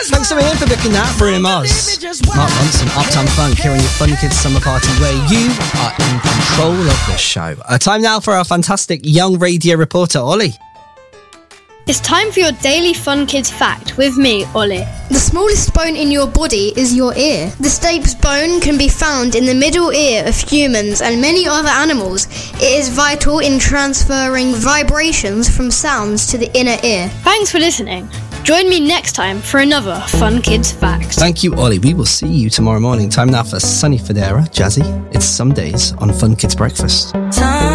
Thanks a million for booking that, Bruno Mars. Mark Ronson, Uptown Funk, here on your Fun Kids Summer Party, where you are in control of the show. Time now for our fantastic young radio reporter, Ollie. It's time for your daily Fun Kids fact with me, Ollie. The smallest bone in your body is your ear. The stapes bone can be found in the middle ear of humans and many other animals. It is vital in transferring vibrations from sounds to the inner ear. Thanks for listening. Join me next time for another Fun Kids fact. Thank you, Ollie. We will see you tomorrow morning. Time now for Sunny Federa, Jazzy. It's some days on Fun Kids Breakfast.